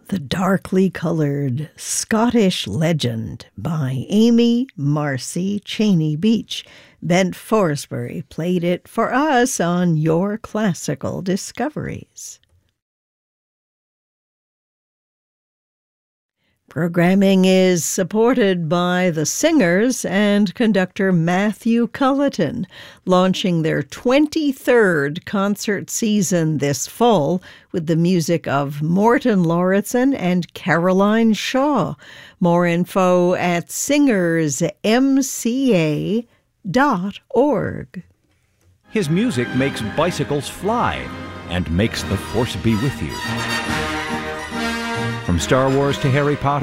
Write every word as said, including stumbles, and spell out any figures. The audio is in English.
The Darkly Colored Scottish Legend by Amy Marcy Cheney Beach. Bent Forsbury played it for us on Your Classical Discoveries. Programming is supported by the singers and conductor Matthew Culleton, launching their twenty-third concert season this fall with the music of Morton Lauritsen and Caroline Shaw. More info at singers m c a dot org. His music makes bicycles fly and makes the Force be with you. From Star Wars to Harry Potter,